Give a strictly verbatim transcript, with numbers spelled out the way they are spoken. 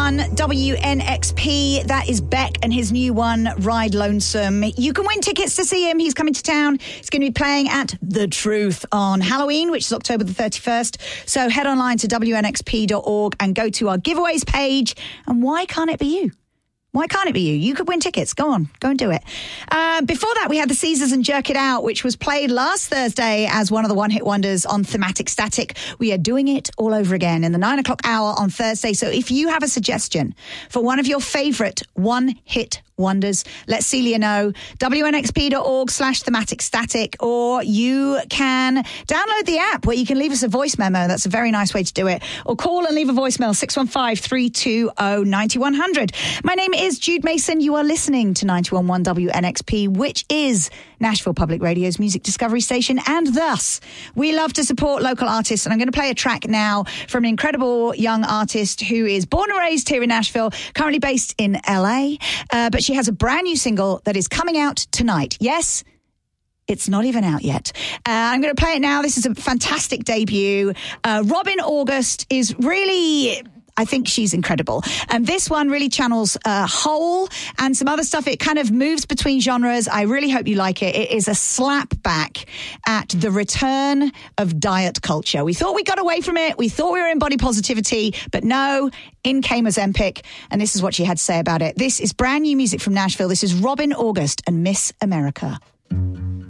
one W N X P. That is Beck and his new one, Ride Lonesome. You can win tickets to see him. He's coming to town. He's going to be playing at The Truth on Halloween, which is October the thirty-first. So head online to W N X P dot org and go to our giveaways page. And why can't it be you? Why can't it be you? You could win tickets. Go on. Go and do it. Uh, before that, we had the Caesars and Jerk It Out, which was played last Thursday as one of the one-hit wonders on Thematic Static. We are doing it all over again in the nine o'clock hour on Thursday. So if you have a suggestion for one of your favourite one-hit wonders, let Celia know. W N X P dot org slash thematic static, or you can download the app where you can leave us a voice memo. That's a very nice way to do it. Or call and leave a voicemail, six one five, three two zero, nine one zero zero. My name is Jude Mason. You are listening to ninety-one point one W N X P, which is Nashville Public Radio's music discovery station, and thus we love to support local artists. And I'm going to play a track now from an incredible young artist who is born and raised here in Nashville, currently based in L A, uh, but she has a brand new single that is coming out tonight. Yes, it's not even out yet. Uh, I'm going to play it now. This is a fantastic debut. Uh, Robin August is really... I think she's incredible. And this one really channels uh, Hole and some other stuff. It kind of moves between genres. I really hope you like it. It is a slap back at the return of diet culture. We thought we got away from it. We thought we were in body positivity, but no, in came Ozempic. And this is what she had to say about it. This is brand new music from Nashville. This is Robin August and Miss America.